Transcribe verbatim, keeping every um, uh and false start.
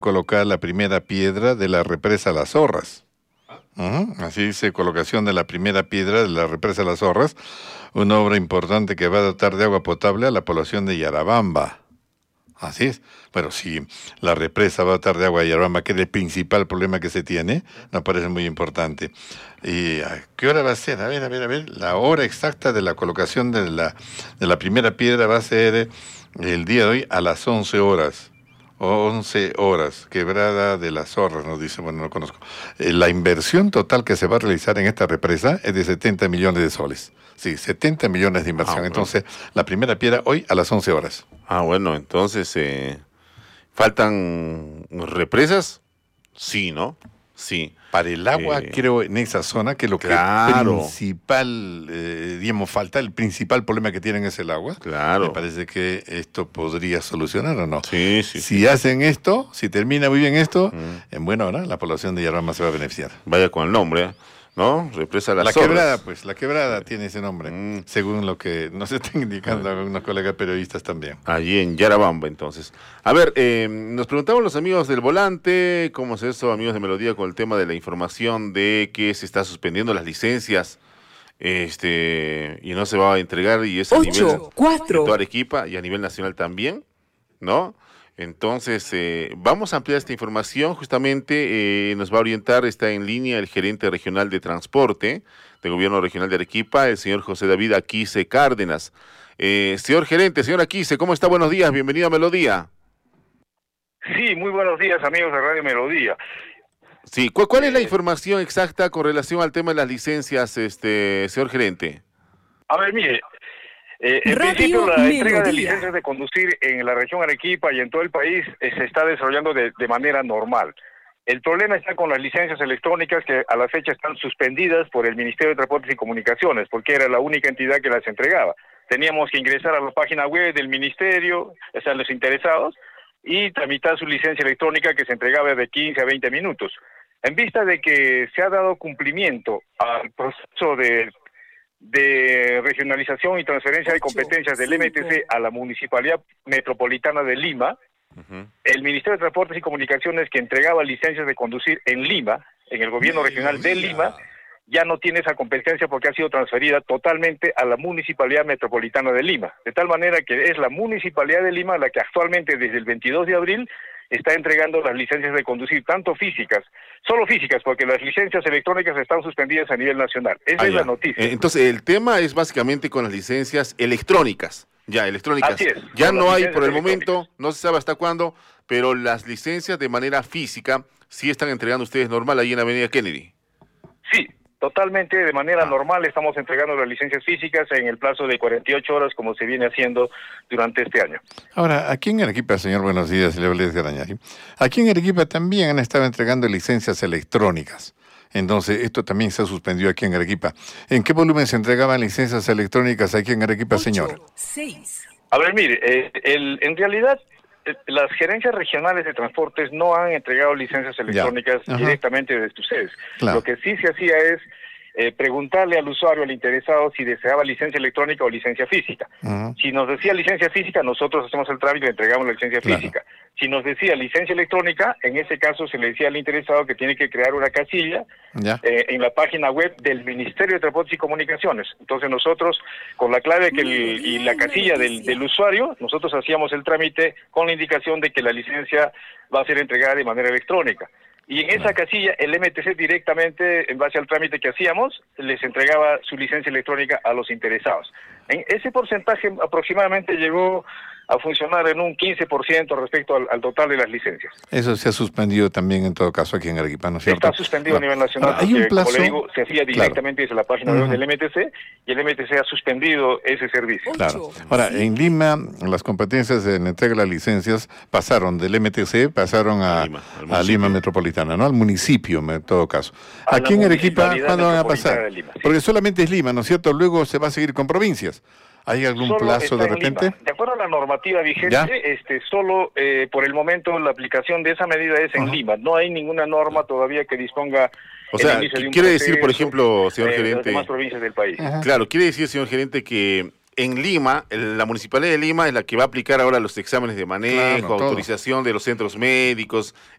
colocar la primera piedra de la represa Las Zorras. Uh-huh. Así dice, colocación de la primera piedra de la represa Las Zorras, una obra importante que va a dotar de agua potable a la población de Yarabamba. Así es. Bueno, si la represa va a dotar de agua a Yarabamba, que es el principal problema que se tiene, me parece muy importante. ¿Y a qué hora va a ser? A ver, a ver, a ver. La hora exacta de la colocación de la, de la primera piedra va a ser el día de hoy a las once horas. once horas, Quebrada de las Zorras, nos dice, bueno, no conozco. Eh, la inversión total que se va a realizar en esta represa es de setenta millones de soles. Sí, setenta millones de inversión. Ah, bueno. Entonces, la primera piedra hoy a las once horas. Ah, bueno, entonces, eh, ¿faltan represas? Sí, ¿no? Sí. Para el agua, eh, creo, en esa zona, que lo claro. que principal, eh, digamos, falta, el principal problema que tienen es el agua. Claro. Me parece que esto podría solucionar, ¿o no? Sí, sí. Si sí. hacen esto, si termina muy bien esto, mm. en buena hora la población de Yarabamba se va a beneficiar. Vaya con el nombre, ¿no? Represa Las La Zorras. quebrada, pues, la quebrada sí. tiene ese nombre, mm. según lo que nos están indicando mm. algunos colegas periodistas también. Allí en Yarabamba, entonces. A ver, eh, nos preguntamos los amigos del Volante, ¿cómo es eso, amigos de Melodía, con el tema de la información de que se está suspendiendo las licencias este y no se va a entregar, y es a Ocho, nivel cuatro. de toda Arequipa y a nivel nacional también, ¿no? Entonces, eh, vamos a ampliar esta información. Justamente eh, nos va a orientar, está en línea el gerente regional de transporte del gobierno regional de Arequipa, el señor José David Aquise Cárdenas. Eh, señor gerente, señor Aquise, ¿cómo está? Buenos días, bienvenido a Melodía. Sí, muy buenos días, amigos de Radio Melodía. Sí, ¿cuál, cuál es la información exacta con relación al tema de las licencias, este señor gerente? A ver, mire, eh, en Radio principio la Melodía. entrega de licencias de conducir en la región Arequipa y en todo el país eh, se está desarrollando de, de manera normal. El problema está con las licencias electrónicas que a la fecha están suspendidas por el Ministerio de Transportes y Comunicaciones, porque era la única entidad que las entregaba. Teníamos que ingresar a la página web del ministerio, o sea, los interesados, y tramitar su licencia electrónica que se entregaba de quince a veinte minutos. En vista de que se ha dado cumplimiento al proceso de, de regionalización y transferencia de competencias del M T C a la Municipalidad Metropolitana de Lima, uh-huh. el Ministerio de Transportes y Comunicaciones, que entregaba licencias de conducir en Lima, en el gobierno regional de Lima, ya no tiene esa competencia porque ha sido transferida totalmente a la Municipalidad Metropolitana de Lima. De tal manera que es la Municipalidad de Lima la que actualmente, desde el veintidós de abril, está entregando las licencias de conducir, tanto físicas, solo físicas, porque las licencias electrónicas están suspendidas a nivel nacional. Esa ah, es ya. la noticia. Eh, entonces, el tema es básicamente con las licencias electrónicas. Ya, electrónicas. Así es. Ya no hay por el momento, no se sabe hasta cuándo, pero las licencias de manera física sí están entregando ustedes normal ahí en Avenida Kennedy. Sí. Totalmente, de manera ah. normal, estamos entregando las licencias físicas en el plazo de cuarenta y ocho horas, como se viene haciendo durante este año. Ahora, aquí en Arequipa, señor, buenos días, le hablé de Garañari. Aquí en Arequipa también han estado entregando licencias electrónicas. Entonces, esto también se suspendió aquí en Arequipa. ¿En qué volumen se entregaban licencias electrónicas aquí en Arequipa, Ocho, señor? seis. A ver, mire, eh, el, en realidad, las gerencias regionales de transportes no han entregado licencias electrónicas directamente desde sus sedes. Claro. Lo que sí se hacía es eh, preguntarle al usuario, al interesado, si deseaba licencia electrónica o licencia física. Uh-huh. Si nos decía licencia física, nosotros hacemos el trámite y le entregamos la licencia claro. física. Si nos decía licencia electrónica, en ese caso se le decía al interesado que tiene que crear una casilla eh, en la página web del Ministerio de Transportes y Comunicaciones. Entonces nosotros, con la clave que el, y la casilla del, del usuario, nosotros hacíamos el trámite con la indicación de que la licencia va a ser entregada de manera electrónica. Y en esa casilla, el M T C directamente, en base al trámite que hacíamos, les entregaba su licencia electrónica a los interesados. En ese porcentaje aproximadamente llegó a funcionar en un quince por ciento respecto al, al total de las licencias. Eso se ha suspendido también en todo caso aquí en Arequipa, ¿no es cierto? Está suspendido claro. a nivel nacional. Ahora, hay un plazo... Como le digo, se hacía directamente claro. desde la página web uh-huh. del M T C y el M T C ha suspendido ese servicio. Claro. Ahora, en Lima, las competencias en entrega de las licencias pasaron del M T C, pasaron a, a, Lima, a Lima Metropolitana, ¿no? Al municipio, en todo caso. A aquí en Arequipa, ¿cuándo van a pasar? Lima, sí. Porque solamente es Lima, ¿no es cierto? Luego se va a seguir con provincias. ¿Hay algún solo plazo de repente? Lima. De acuerdo a la normativa vigente, ¿ya? este solo eh, por el momento la aplicación de esa medida es en uh-huh. Lima. No hay ninguna norma todavía que disponga. O sea, quiere decir, por ejemplo, señor eh, gerente, las demás provincias del país. Uh-huh. Claro, quiere decir, señor gerente, que en Lima, el- la Municipalidad de Lima es la que va a aplicar ahora los exámenes de manejo, Claro, todo. autorización de los centros médicos,